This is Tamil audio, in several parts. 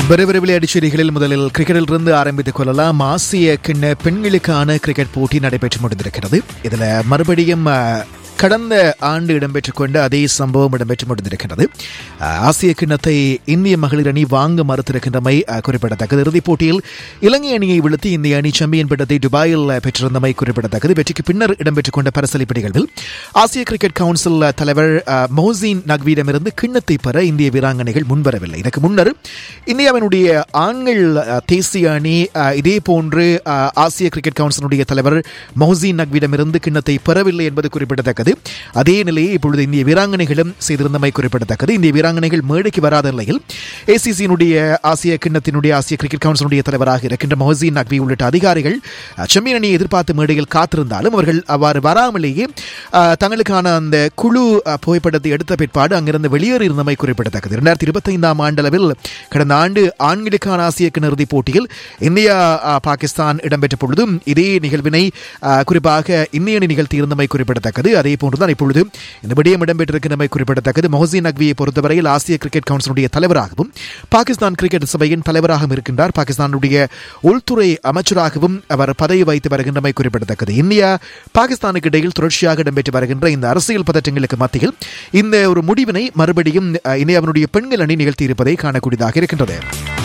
விளையாட்டுச் செய்திகளில் முதலில் கிரிக்கெட்டிலிருந்து ஆரம்பித்துக் கொள்ளலாம். ஆசிய கிண்ண பெண்களுக்கான கிரிக்கெட் போட்டி நடைபெற்று முடிந்திருக்கிறது. இதில் மறுபடியும் கடந்த ஆண்டு இடம்பெற்றுக் கொண்ட அதே சம்பவம் இடம்பெற்று முடிந்திருக்கிறது. ஆசிய கிண்ணத்தை இந்திய மகளிர் அணி வாங்க மறுத்திருக்கின்றமை குறிப்பிடத்தக்கது. இறுதிப் போட்டியில் இலங்கை அணியை வீழ்த்தி இந்திய அணி சாம்பியன் பட்டத்தை துபாயில் பெற்றிருந்தமை குறிப்பிடத்தக்கது. வெற்றிக்கு பின்னர் இடம்பெற்றுக் கொண்ட பரிசளிப்பு நிகழ்வில் ஆசிய கிரிக்கெட் கவுன்சில் தலைவர் மொஹசின் நக்வியிடமிருந்து கிண்ணத்தை பெற இந்திய வீராங்கனைகள் முன்வரவில்லை. இதற்கு முன்னர் இந்தியாவினுடைய ஆண்கள் தேசிய அணி இதே போன்று ஆசிய கிரிக்கெட் கவுன்சிலுடைய தலைவர் மொஹசின் நக்வியிடமிருந்து கிண்ணத்தை பெறவில்லை என்பது குறிப்பிடத்தக்கது. அதே நிலையை இப்பொழுது இந்திய வீராங்கனைகளும் செய்திருந்தமை குறிப்பிடத்தக்கது. இந்திய வீராங்கனைகள் மேடைக்கு வராத நிலையில் ஏசிசியினுடைய ஆசிய கிண்ணத்தினுடைய ஆசிய கிரிக்கெட் கவுன்சிலுடைய தலைவராக இருக்கின்ற மொஹசின் நக்வி உள்ளிட்ட அதிகாரிகள் சாம்பியன் அணியை எதிர்பார்த்து மேடையில் காத்திருந்தாலும் அவர்கள் அவ்வாறு வராமலேயே தங்களுக்கான அந்த குழு புகைப்படத்தை எடுத்த பிற்பாடு அங்கிருந்து வெளியேறியிருந்தமை குறிப்பிடத்தக்கது. 2025 ஆண்டளவில் கடந்த ஆண்டு ஆண்களுக்கான ஆசிய கிண்ண இறுதிப் போட்டியில் இந்தியா பாகிஸ்தான் இடம்பெற்ற பொழுதும் இதே நிகழ்வினை குறிப்பாக இந்திய அணி நிகழ்த்தியிருந்தமை குறிப்பிடத்தக்கது. அதே போன்றுதான் இப்பொழுது இந்த விடயம் இடம்பெற்றிருக்கின்றமை குறிப்பிடத்தக்கது. மொஹசின் நக்வியை பொறுத்தவரையில் ஆசிய கிரிக்கெட் கவுன்சிலுடைய தலைவராகவும் பாகிஸ்தான் கிரிக்கெட் சபையின் தலைவராகவும் இருக்கின்றார். பாகிஸ்தானுடைய உள்துறை அமைச்சராகவும் அவர் பதவி வைத்து வருகின்றமை குறிப்பிடத்தக்கது. இந்தியா பாகிஸ்தானுக்கு இடையில் தொடர்ச்சியாக இடம்பெற்று வருகின்ற இந்த அரசியல் பதற்றங்களுக்கு மத்தியில் இந்த ஒரு முடிவினை மறுபடியும் இந்தியாவினுடைய பெண்கள் அணி நிகழ்த்தியிருப்பதை காணக்கூடியதாக இருக்கின்றது.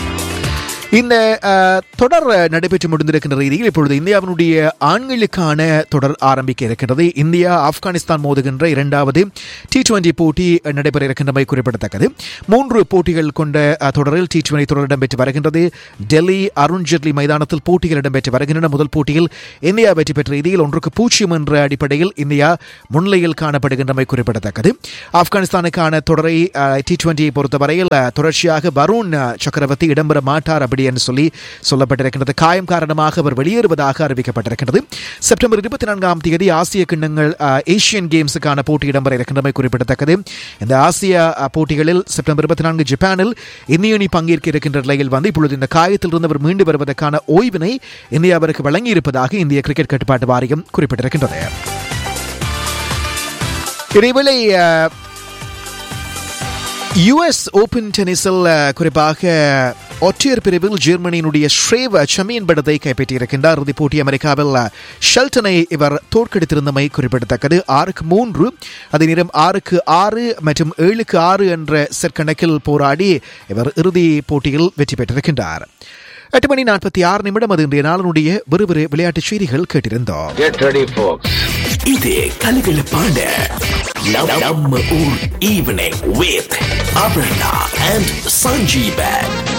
இந்த தொடர் நடைபெற்று முடிந்திருக்கின்ற ரீதியில் இப்பொழுது இந்தியாவினுடைய ஆண்களுக்கான தொடர் ஆரம்பிக்க இருக்கின்றது. இந்தியா ஆப்கானிஸ்தான் மோதுகின்ற இரண்டாவது T20 போட்டி நடைபெற இருக்கின்றமை குறிப்பிடத்தக்கது. 3 போட்டிகள் கொண்ட தொடரில் T20 தொடர் இடம்பெற்று வருகின்றது. டெல்லி அருண் ஜெட்லி மைதானத்தில் போட்டிகள் இடம்பெற்று வருகின்றன. முதல் போட்டியில் இந்தியா வெற்றி பெற்ற ரீதியில் 1-0 என்ற அடிப்படையில் இந்தியா முன்னிலையில் காணப்படுகின்றமை குறிப்பிடத்தக்கது. ஆப்கானிஸ்தானுக்கான தொடரை T20 பொறுத்தவரையில் தொடர்ச்சியாக வருண் சக்கரவர்த்தி இடம்பெற மாட்டார் என்று சொல்லப்பட்டிருக்கிறது. காயம் காரணமாக அவர் வெளியேறுவதாக அறிவிக்கப்பட்டிருக்கிறது. செப்டம்பர் 24ஆம் தேதி ஆசிய கிண்ணங்கள் ஏசியன் கேம்ஸுக்கான போட்டி இடம்பெற இருக்கின்றமை குறிப்பிடத்தக்கது. இந்த ஆசிய போட்டிகளில் செப்டம்பர் 24 ஜப்பானில் இந்திய அணி பங்கேற்க இருக்கின்ற நிலையில் இப்பொழுது இந்த காயத்திலிருந்து அவர் மீண்டு வருவதற்கான ஓய்வினை இந்தியாவிற்கு வழங்கியிருப்பதாக இந்திய கிரிக்கெட் கட்டுப்பாட்டு வாரியம் குறிப்பிட்டிருக்கின்றது. இதேவேளை US ஓபன் டென்னிஸில் குறிப்பாக ஒற்றையர் பிரிவில் ஜெர்மனியினுடைய ஷ்ரேவ் சாம்பியன் பட்டத்தை கைப்பற்றியிருக்கின்றார். இறுதிப் போட்டி அமெரிக்காவில் ஷெல்டனை இவர் தோற்கடித்திருந்தமை குறிப்பிடத்தக்கது. 6-3 அதே நேரம் 6-6 மற்றும் 7-6 என்ற செட் கணக்கில் போராடி இவர் இறுதி போட்டியில் வெற்றி பெற்றிருக்கின்றார். 8:46 அது இன்றைய நாளினுடைய விறுவிறு விளையாட்டுச் செய்திகள் கேட்டிருந்தோம். இது கலகலப்பான நம்ம ஊர் evening with Aparna and Sanjeevan.